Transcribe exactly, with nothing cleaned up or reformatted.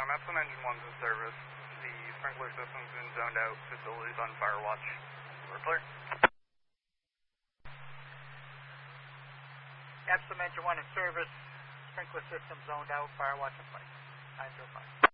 Um, Epsom Engine one's in service. The sprinkler system's been zoned out. Facilities on fire watch. We're clear. Epsom Engine one in service. Sprinkler system zoned out. Fire watch in place. nine zero five.